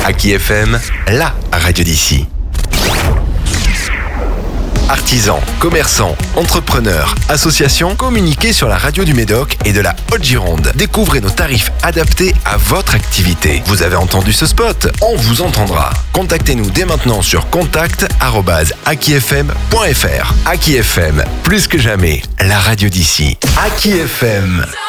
Aki FM, la radio d'ici. Artisans, commerçants, entrepreneurs, associations, communiquez sur la radio du Médoc et de la Haute-Gironde. Découvrez nos tarifs adaptés à votre activité. Vous avez entendu ce spot? On vous entendra. Contactez-nous dès maintenant sur contact@akifm.fr. Aki FM, plus que jamais, la radio d'ici. Aki FM.